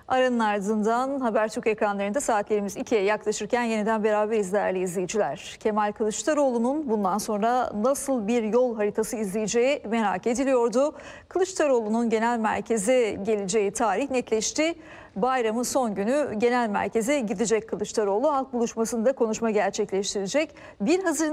Aranın ardından Habertürk ekranlarında saatlerimiz 2'ye yaklaşırken yeniden beraberiz değerli izleyiciler. Kemal Kılıçdaroğlu'nun bundan sonra nasıl bir yol haritası izleyeceği merak ediliyordu. Kılıçdaroğlu'nun genel merkeze geleceği tarih netleşti. Bayramın son günü genel merkeze gidecek Kılıçdaroğlu. Halk buluşmasında konuşma gerçekleştirecek. 1 Haziran